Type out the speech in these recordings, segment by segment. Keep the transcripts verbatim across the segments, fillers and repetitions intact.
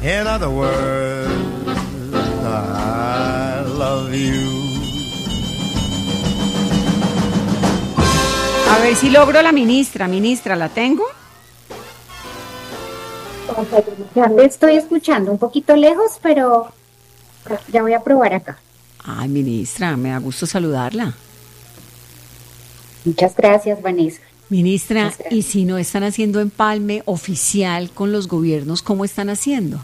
In other words, I love you. A ver si logro la ministra. Ministra, ¿la tengo? Ya le estoy escuchando un poquito lejos, pero ya voy a probar acá. Ay, ministra, me da gusto saludarla. Muchas gracias, Vanessa. Ministra, ¿y si no están haciendo empalme oficial con los gobiernos, cómo están haciendo?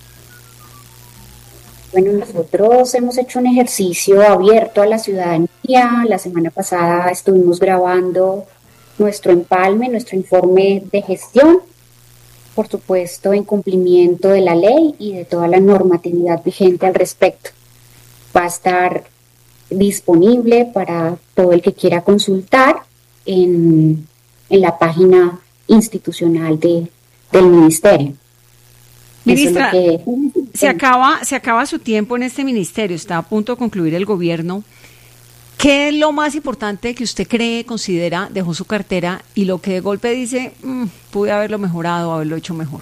Bueno, nosotros hemos hecho un ejercicio abierto a la ciudadanía. La semana pasada estuvimos grabando nuestro empalme, nuestro informe de gestión, por supuesto en cumplimiento de la ley y de toda la normatividad vigente al respecto. Va a estar disponible para todo el que quiera consultar en, en la página institucional de, del ministerio. Ministra, es que, se acaba, se acaba su tiempo en este ministerio, está a punto de concluir el gobierno. ¿Qué es lo más importante que usted cree, considera, dejó su cartera y lo que de golpe dice, mmm, pude haberlo mejorado, haberlo hecho mejor?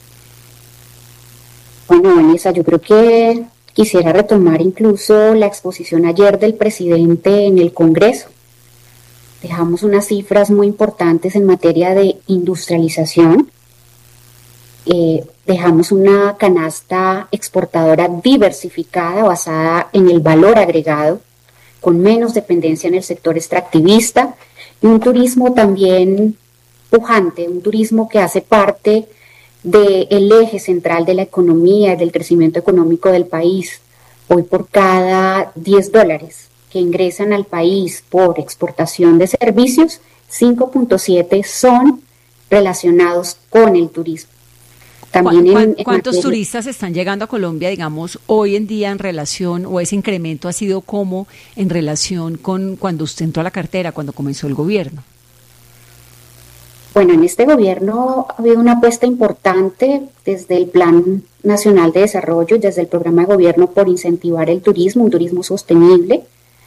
Bueno, Vanessa, yo creo que quisiera retomar incluso la exposición ayer del presidente en el Congreso. Dejamos unas cifras muy importantes en materia de industrialización. Eh, dejamos una canasta exportadora diversificada basada en el valor agregado, con menos dependencia en el sector extractivista y un turismo también pujante, un turismo que hace parte del eje central de la economía y del crecimiento económico del país. Hoy por cada diez dólares que ingresan al país por exportación de servicios, cinco punto siete son relacionados con el turismo. También en, en ¿Cuántos materia... turistas están llegando a Colombia, digamos, hoy en día en relación, o ese incremento ha sido como en relación con cuando usted entró a la cartera, cuando comenzó el gobierno? Bueno, en este gobierno ha habido una apuesta importante desde el Plan Nacional de Desarrollo y desde el programa de gobierno por incentivar el turismo, un turismo sostenible.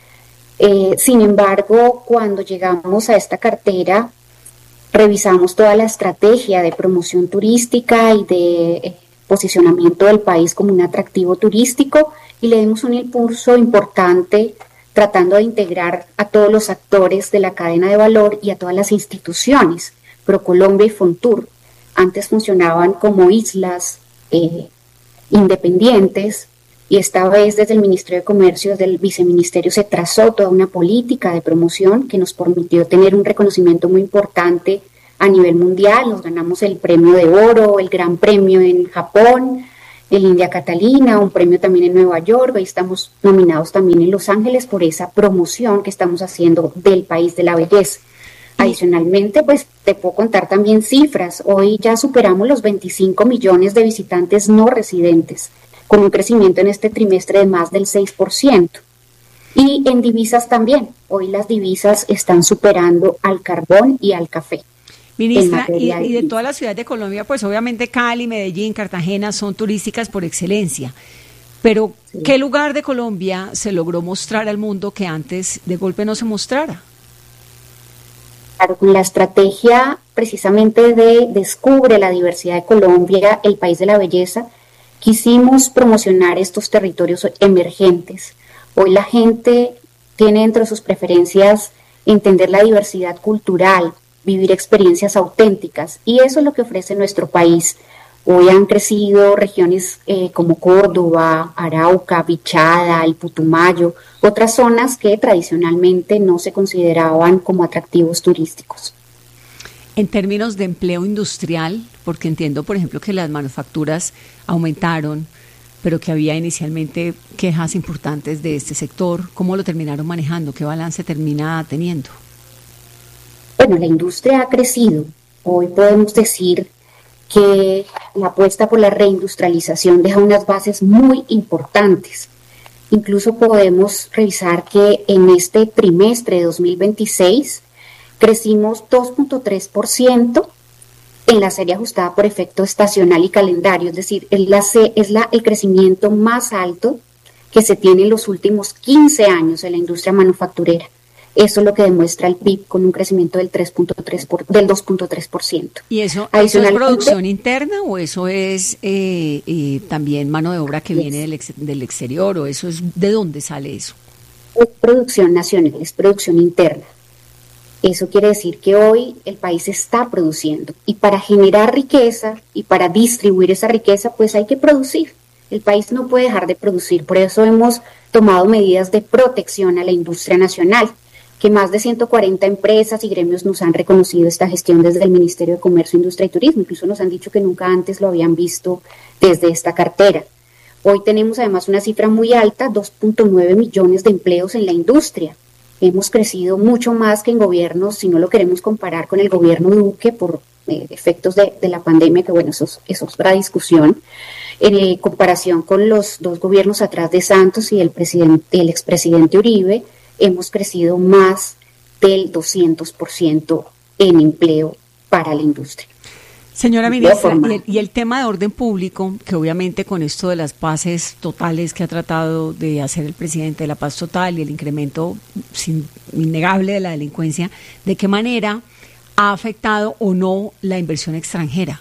Eh, sin embargo, cuando llegamos a esta cartera, revisamos toda la estrategia de promoción turística y de eh, posicionamiento del país como un atractivo turístico y le dimos un impulso importante tratando de integrar a todos los actores de la cadena de valor y a todas las instituciones. ProColombia y Fontur antes funcionaban como islas eh, independientes y esta vez desde el Ministerio de Comercio, desde el Viceministerio se trazó toda una política de promoción que nos permitió tener un reconocimiento muy importante a nivel mundial. Nos ganamos el premio de oro, el gran premio en Japón, el India Catalina, un premio también en Nueva York. Ahí estamos nominados también en Los Ángeles por esa promoción que estamos haciendo del país de la belleza. Adicionalmente, pues te puedo contar también cifras. Hoy ya superamos los veinticinco millones de visitantes no residentes, con un crecimiento en este trimestre de más del seis por ciento. Y en divisas también. Hoy las divisas están superando al carbón y al café. Ministra, y, y de todas las ciudades de Colombia, pues obviamente Cali, Medellín, Cartagena son turísticas por excelencia. Pero, sí. ¿Qué lugar de Colombia se logró mostrar al mundo que antes de golpe no se mostrara? Claro, con la estrategia precisamente de Descubre la diversidad de Colombia, el país de la belleza, quisimos promocionar estos territorios emergentes. Hoy la gente tiene entre sus preferencias entender la diversidad cultural, vivir experiencias auténticas, y eso es lo que ofrece nuestro país. Hoy han crecido regiones eh, como Córdoba, Arauca, Bichada, el Putumayo, otras zonas que tradicionalmente no se consideraban como atractivos turísticos. En términos de empleo industrial, porque entiendo, por ejemplo, que las manufacturas aumentaron, pero que había inicialmente quejas importantes de este sector, ¿cómo lo terminaron manejando? ¿Qué balance termina teniendo? Bueno, la industria ha crecido. Hoy podemos decir que la apuesta por la reindustrialización deja unas bases muy importantes. Incluso podemos revisar que en este trimestre de dos mil veintiséis crecimos dos punto tres por ciento en la serie ajustada por efecto estacional y calendario, es decir, es, la, es la, el crecimiento más alto que se tiene en los últimos quince años en la industria manufacturera. Eso es lo que demuestra el P I B con un crecimiento del tres punto tres por, del dos punto tres por ciento. ¿Y eso, eso es producción interna o eso es eh, eh, también mano de obra que yes. viene del, ex, del exterior o eso es de dónde sale eso? Es producción nacional, es producción interna. Eso quiere decir que hoy el país está produciendo y para generar riqueza y para distribuir esa riqueza pues hay que producir. El país no puede dejar de producir, por eso hemos tomado medidas de protección a la industria nacional, que más de ciento cuarenta empresas y gremios nos han reconocido esta gestión desde el Ministerio de Comercio, Industria y Turismo, incluso nos han dicho que nunca antes lo habían visto desde esta cartera. Hoy tenemos además una cifra muy alta, dos punto nueve millones de empleos en la industria. Hemos crecido mucho más que en gobiernos, si no lo queremos comparar con el gobierno Duque por eh, efectos de, de la pandemia, que bueno, eso es, eso es otra discusión, en eh, comparación con los dos gobiernos atrás de Santos y el, presidente, el expresidente Uribe, hemos crecido más del doscientos por ciento en empleo para la industria. Señora ministra, y el, y el tema de orden público, que obviamente con esto de las paces totales que ha tratado de hacer el presidente, de la paz total y el incremento sin, innegable de la delincuencia, ¿de qué manera ha afectado o no la inversión extranjera?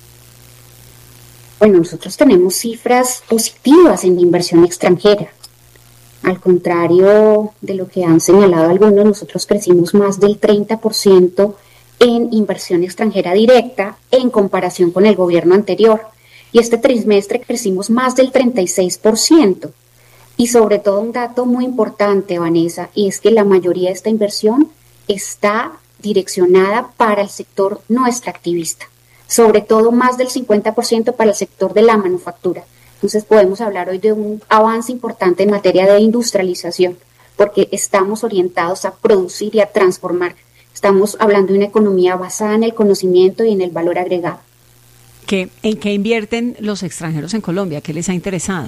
Bueno, nosotros tenemos cifras positivas en inversión extranjera. Al contrario de lo que han señalado algunos, nosotros crecimos más del treinta por ciento en inversión extranjera directa en comparación con el gobierno anterior. Y este trimestre crecimos más del treinta y seis por ciento. Y sobre todo un dato muy importante, Vanessa, y es que la mayoría de esta inversión está direccionada para el sector no extractivista. Sobre todo más del cincuenta por ciento para el sector de la manufactura. Entonces podemos hablar hoy de un avance importante en materia de industrialización, porque estamos orientados a producir y a transformar. Estamos hablando de una economía basada en el conocimiento y en el valor agregado. ¿Qué, ¿En qué invierten los extranjeros en Colombia? ¿Qué les ha interesado?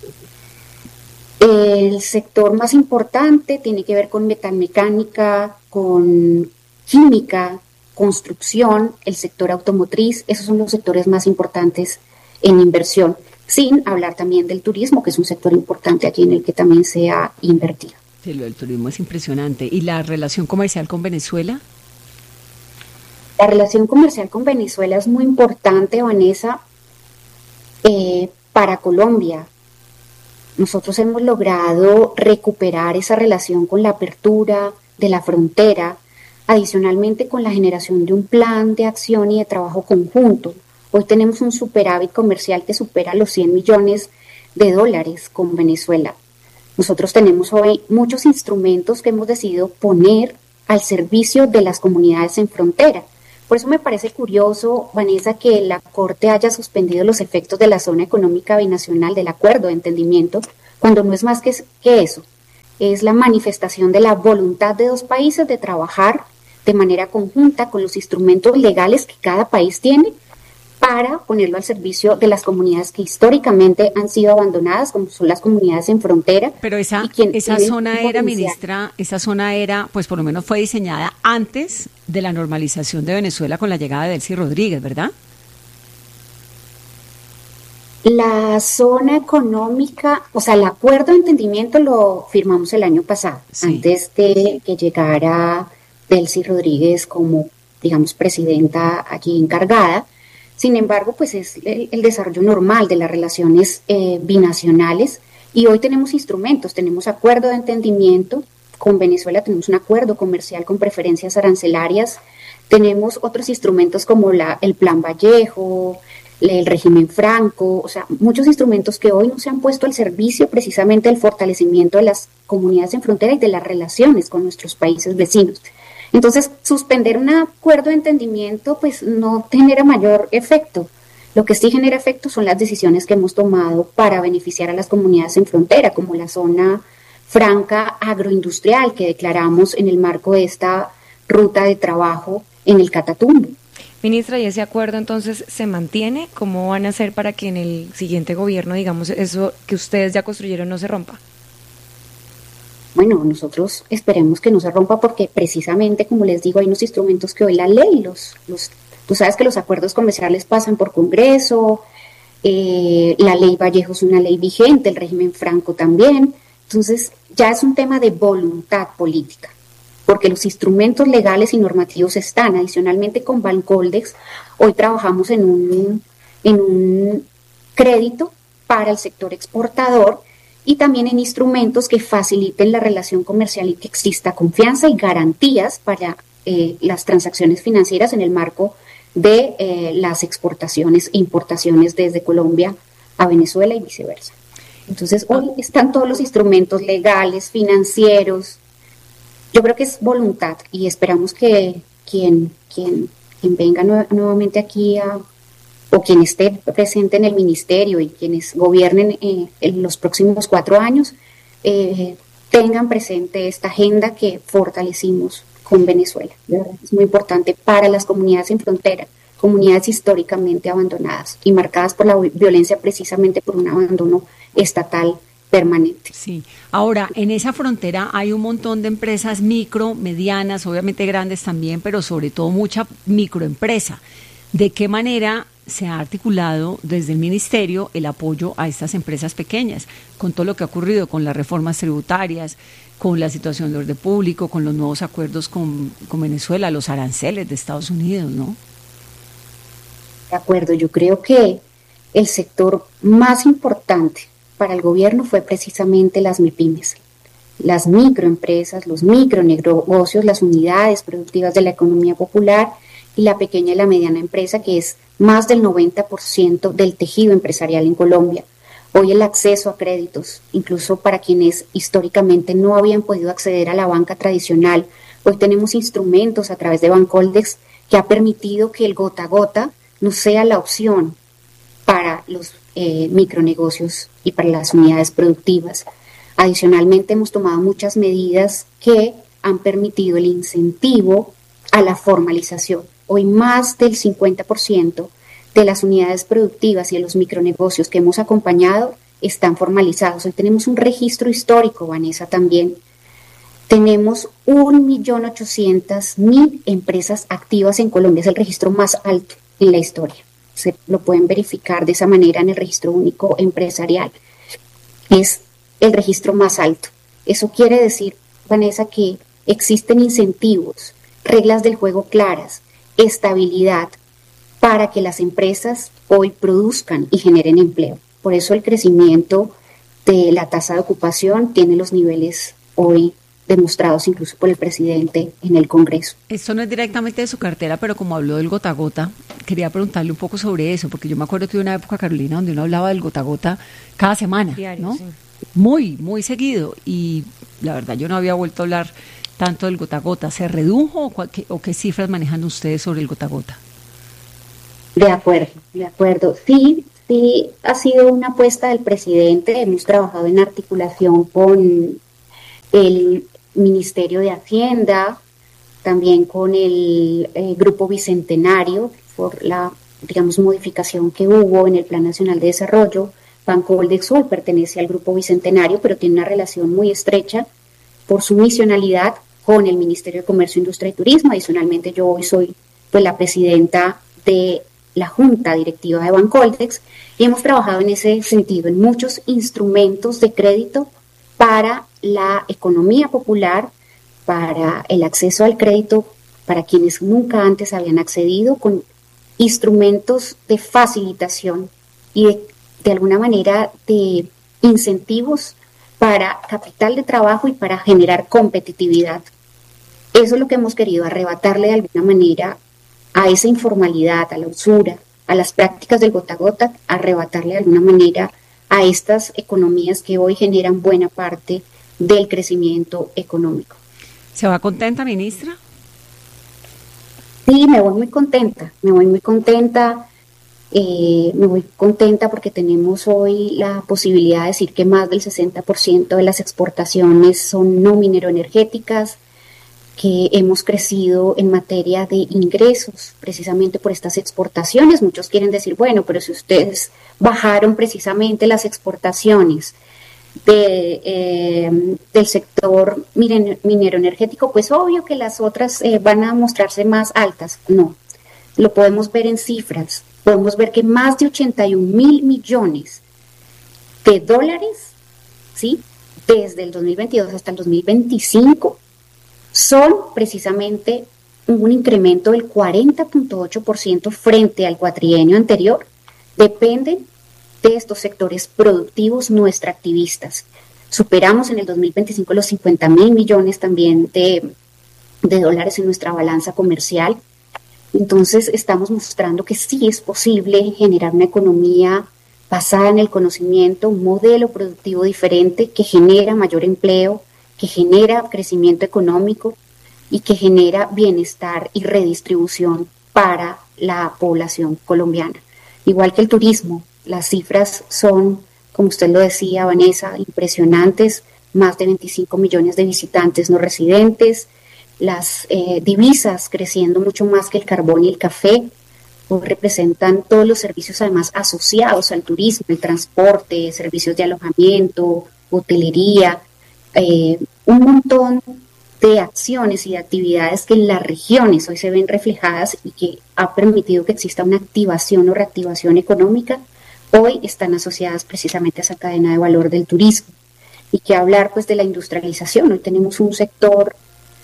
El sector más importante tiene que ver con metalmecánica, con química, construcción, el sector automotriz. Esos son los sectores más importantes en inversión, sin hablar también del turismo, que es un sector importante aquí en el que también se ha invertido. Sí, lo del turismo es impresionante. ¿Y la relación comercial con Venezuela? La relación comercial con Venezuela es muy importante, Vanessa, eh, para Colombia. Nosotros hemos logrado recuperar esa relación con la apertura de la frontera, adicionalmente con la generación de un plan de acción y de trabajo conjunto. Hoy tenemos un superávit comercial que supera los cien millones de dólares con Venezuela. Nosotros tenemos hoy muchos instrumentos que hemos decidido poner al servicio de las comunidades en frontera. Por eso me parece curioso, Vanessa, que la Corte haya suspendido los efectos de la zona económica binacional del acuerdo de entendimiento, cuando no es más que, que eso. Es la manifestación de la voluntad de dos países de trabajar de manera conjunta con los instrumentos legales que cada país tiene para ponerlo al servicio de las comunidades que históricamente han sido abandonadas, como son las comunidades en frontera. Pero esa, esa zona era, ministra, esa zona era, pues por lo menos fue diseñada antes de la normalización de Venezuela con la llegada de Delcy Rodríguez, ¿verdad? La zona económica, o sea, el acuerdo de entendimiento lo firmamos el año pasado, sí, antes de que llegara Delcy Rodríguez como, digamos, presidenta allí encargada. Sin embargo, pues es el, el desarrollo normal de las relaciones eh, binacionales y hoy tenemos instrumentos, tenemos acuerdo de entendimiento con Venezuela, tenemos un acuerdo comercial con preferencias arancelarias, tenemos otros instrumentos como la, el Plan Vallejo, el régimen franco, o sea, muchos instrumentos que hoy no se han puesto al servicio precisamente del fortalecimiento de las comunidades en frontera y de las relaciones con nuestros países vecinos. Entonces, suspender un acuerdo de entendimiento pues no genera mayor efecto. Lo que sí genera efecto son las decisiones que hemos tomado para beneficiar a las comunidades en frontera, como la zona franca agroindustrial que declaramos en el marco de esta ruta de trabajo en el Catatumbo. Ministra, ¿y ese acuerdo entonces se mantiene? ¿Cómo van a hacer para que en el siguiente gobierno, digamos, eso que ustedes ya construyeron no se rompa? Bueno, nosotros esperemos que no se rompa porque precisamente, como les digo, hay unos instrumentos que hoy la ley, los, los tú sabes que los acuerdos comerciales pasan por Congreso, eh, la ley Vallejo es una ley vigente, el régimen franco también, entonces ya es un tema de voluntad política. porque los instrumentos legales y normativos están. Adicionalmente, con Bancoldex, hoy trabajamos en un, en un crédito para el sector exportador y también en instrumentos que faciliten la relación comercial y que exista confianza y garantías para eh, las transacciones financieras en el marco de eh, las exportaciones e importaciones desde Colombia a Venezuela y viceversa. Entonces, hoy están todos los instrumentos legales, financieros. Yo creo que es voluntad y esperamos que quien, quien, quien venga nu- nuevamente aquí a, o quien esté presente en el ministerio y quienes gobiernen eh, en los próximos cuatro años eh, tengan presente esta agenda que fortalecimos con Venezuela. De verdad, es muy importante para las comunidades en frontera, comunidades históricamente abandonadas y marcadas por la violencia precisamente por un abandono estatal permanente. Sí. Ahora, en esa frontera hay un montón de empresas micro, medianas, obviamente grandes también, pero sobre todo mucha microempresa. ¿De qué manera se ha articulado desde el ministerio el apoyo a estas empresas pequeñas, con todo lo que ha ocurrido con las reformas tributarias, con la situación de orden público, con los nuevos acuerdos con, con Venezuela, los aranceles de Estados Unidos, ¿no? De acuerdo, yo creo que el sector más importante para el gobierno fue precisamente las MIPYMES, las microempresas, los micronegocios, las unidades productivas de la economía popular y la pequeña y la mediana empresa, que es más del noventa por ciento del tejido empresarial en Colombia. Hoy el acceso a créditos, incluso para quienes históricamente no habían podido acceder a la banca tradicional, hoy tenemos instrumentos a través de Bancoldex que ha permitido que el gota a gota no sea la opción para los eh, micronegocios y para las unidades productivas. Adicionalmente, hemos tomado muchas medidas que han permitido el incentivo a la formalización. Hoy más del cincuenta por ciento de las unidades productivas y de los micronegocios que hemos acompañado están formalizados. Hoy tenemos un registro histórico, Vanessa, también. Tenemos un millón ochocientas mil empresas activas en Colombia. Es el registro más alto en la historia. Se lo pueden verificar de esa manera en el registro único empresarial. Es el registro más alto. Eso quiere decir, Vanessa, que existen incentivos, reglas del juego claras, estabilidad para que las empresas hoy produzcan y generen empleo. Por eso el crecimiento de la tasa de ocupación tiene los niveles hoy demostrados incluso por el presidente en el Congreso. Esto no es directamente de su cartera, pero como habló del gota a gota, quería preguntarle un poco sobre eso, porque yo me acuerdo que hubo una época, Carolina, donde uno hablaba del gota a gota cada semana, diario, ¿no? Sí. Muy, muy seguido, y la verdad yo no había vuelto a hablar tanto del gota a gota. ¿Se redujo o, qué, o qué cifras manejan ustedes sobre el gota a gota? De acuerdo, de acuerdo. Sí, sí, ha sido una apuesta del presidente. Hemos trabajado en articulación con el Ministerio de Hacienda, también con el eh, Grupo Bicentenario, por la, digamos, modificación que hubo en el Plan Nacional de Desarrollo. Bancoldex hoy pertenece al Grupo Bicentenario, pero tiene una relación muy estrecha por su misionalidad con el Ministerio de Comercio, Industria y Turismo. Adicionalmente, yo hoy soy pues la presidenta de la Junta Directiva de Bancoldex y hemos trabajado en ese sentido, en muchos instrumentos de crédito para la economía popular, para el acceso al crédito para quienes nunca antes habían accedido, con instrumentos de facilitación y de, de alguna manera de incentivos para capital de trabajo y para generar competitividad. Eso es lo que hemos querido, arrebatarle de alguna manera a esa informalidad, a la usura, a las prácticas del gota a gota, arrebatarle de alguna manera a estas economías que hoy generan buena parte del crecimiento económico. ¿Se va contenta, ministra? Sí, me voy muy contenta, me voy muy contenta. Eh, me voy contenta porque tenemos hoy la posibilidad de decir que más del sesenta por ciento de las exportaciones son no mineroenergéticas, que hemos crecido en materia de ingresos precisamente por estas exportaciones. Muchos quieren decir, bueno, pero si ustedes bajaron precisamente las exportaciones de, eh, del sector minero energético, pues obvio que las otras eh, van a mostrarse más altas. No, lo podemos ver en cifras. Podemos ver que más de ochenta y un mil millones de dólares, ¿sí?, desde el dos mil veintidós hasta el dos mil veinticinco, son precisamente un incremento del cuarenta punto ocho por ciento frente al cuatrienio anterior, dependen de estos sectores productivos no extractivistas. Superamos en el dos mil veinticinco los cincuenta mil millones también de, de dólares en nuestra balanza comercial. Entonces estamos mostrando que sí es posible generar una economía basada en el conocimiento, un modelo productivo diferente que genera mayor empleo, que genera crecimiento económico y que genera bienestar y redistribución para la población colombiana. Igual que el turismo, las cifras son, como usted lo decía, Vanessa, impresionantes, más de veinticinco millones de visitantes no residentes, las eh, divisas creciendo mucho más que el carbón y el café, pues representan todos los servicios además asociados al turismo, el transporte, servicios de alojamiento, hotelería, eh, un montón de acciones y de actividades que en las regiones hoy se ven reflejadas y que ha permitido que exista una activación o reactivación económica, hoy están asociadas precisamente a esa cadena de valor del turismo. Y que hablar pues de la industrialización, hoy tenemos un sector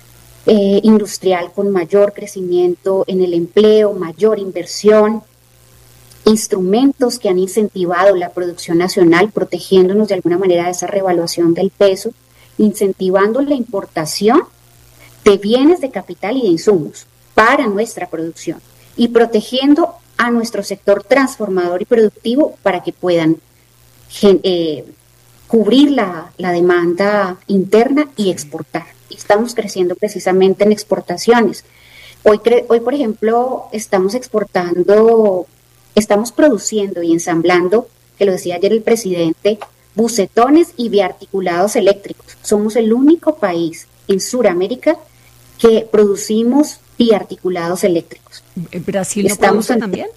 eh, industrial con mayor crecimiento en el empleo, mayor inversión, instrumentos que han incentivado la producción nacional, protegiéndonos de alguna manera de esa revaluación del peso, incentivando la importación de bienes de capital y de insumos para nuestra producción y protegiendo a nuestro sector transformador y productivo para que puedan eh, cubrir la, la demanda interna y exportar. Estamos creciendo precisamente en exportaciones. Hoy, cre- hoy, por ejemplo, estamos exportando, estamos produciendo y ensamblando, que lo decía ayer el presidente, bucetones y biarticulados eléctricos. Somos el único país en Sudamérica que producimos biarticulados eléctricos. ¿En Brasil no produce en... también?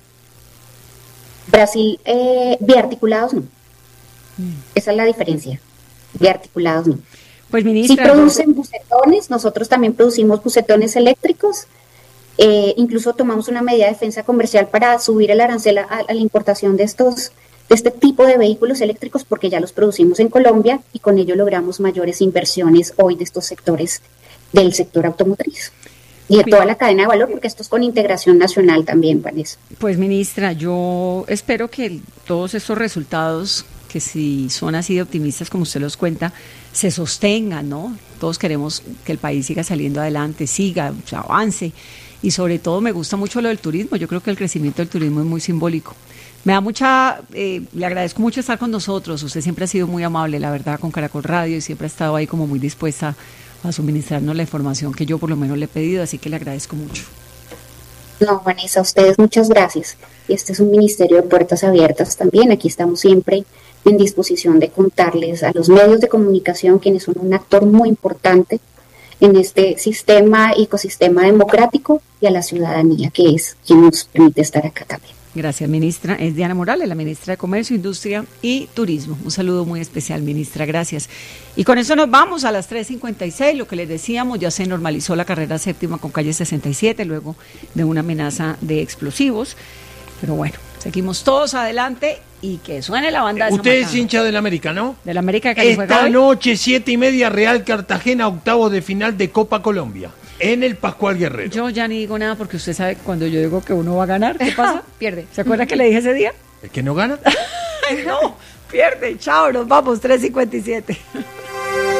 Brasil, eh, biarticulados no. Mm. Esa es la diferencia. Biarticulados no. Pues, ministra, si producen yo... bucetones, nosotros también producimos bucetones eléctricos. Eh, incluso tomamos una medida de defensa comercial para subir el arancel a, a la importación de estos de este tipo de vehículos eléctricos porque ya los producimos en Colombia y con ello logramos mayores inversiones hoy de estos sectores del sector automotriz y de toda la cadena de valor, porque esto es con integración nacional también, Vanessa. Pues, ministra, yo espero que todos estos resultados, que si son así de optimistas como usted los cuenta, se sostengan, ¿no? Todos queremos que el país siga saliendo adelante, siga, o sea, avance, y sobre todo me gusta mucho lo del turismo. Yo creo que el crecimiento del turismo es muy simbólico. Me da mucha, eh, le agradezco mucho estar con nosotros. Usted siempre ha sido muy amable, la verdad, con Caracol Radio, y siempre ha estado ahí como muy dispuesta a suministrarnos la información que yo por lo menos le he pedido, así que le agradezco mucho. No, Vanessa, a ustedes muchas gracias. Y este es un ministerio de puertas abiertas también. Aquí estamos siempre en disposición de contarles a los medios de comunicación, quienes son un actor muy importante en este sistema, ecosistema democrático, y a la ciudadanía, que es quien nos permite estar acá también. Gracias, ministra. Es Diana Morales, la ministra de Comercio, Industria y Turismo. Un saludo muy especial, ministra. Gracias. Y con eso nos vamos a las tres cincuenta y seis. Lo que les decíamos, ya se normalizó la carrera séptima con calle sesenta y siete, luego de una amenaza de explosivos. Pero bueno, seguimos todos adelante y que suene la banda de Usted es hincha del América, ¿no? Del América que Esta noche, siete y media, Real Cartagena, octavos de final de Copa Colombia. En el Pascual Guerrero. Yo ya ni digo nada porque usted sabe cuando yo digo que uno va a ganar, ¿qué pasa? Pierde. ¿Se acuerda que le dije ese día? ¿El que no gana? Ay, no, pierde. Chao, nos vamos, tres cincuenta y siete.